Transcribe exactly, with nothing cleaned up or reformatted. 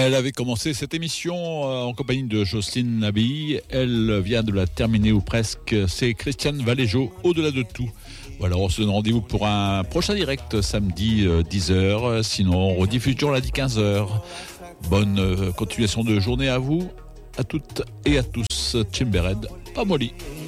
Elle avait commencé cette émission en compagnie de Jocelyne Nabi. Elle vient de la terminer ou presque. C'est Christiane Valéjo, Au-delà de tout. Voilà, on se donne rendez-vous pour un prochain direct samedi dix heures. Sinon, rediffusion lundi quinze heures. Bonne continuation de journée à vous, à toutes et à tous. Timbered, pas molly.